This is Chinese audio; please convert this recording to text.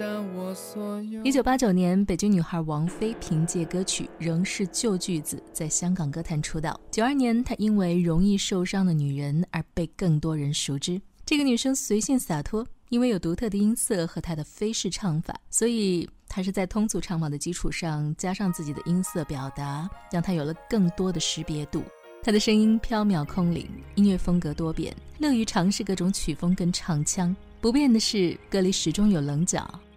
1989年，北京女孩王菲凭借歌曲《仍是旧句子》在香港歌坛出道。92年，她因为容易受伤的女人而被更多人熟知。这个女生随性洒脱，因为有独特的音色和她的飞式唱法，所以她是在通俗唱法的基础上加上自己的音色表达，让她有了更多的识别度。她的声音飘渺空灵，音乐风格多变，乐于尝试各种曲风跟唱腔。不变的是，歌里始终有棱角，